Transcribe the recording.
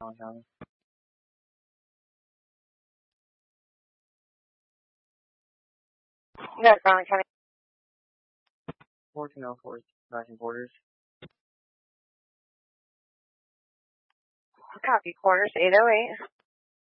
County. Yeah, Garland County. 1404 matching quarters. Copy, quarters 808.